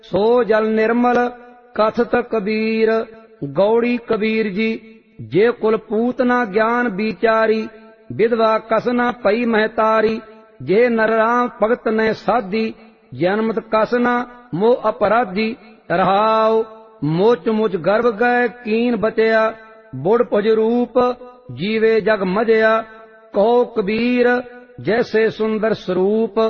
सो जल निर्मल कथत कबीर। गौड़ी कबीर जी। जे कुल पूतना ज्ञान विचारी, विधवा कसना पई महतारी। जे नर राम भगत ने साधी, जन्मत कसना मोह अपराधी। रहाओ मोच मुच गर्भ गए कीन बचया, बुढ़ भुज रूप जीवे जग मजया। कहो कबीर जैसे सुंदर स्वरूप,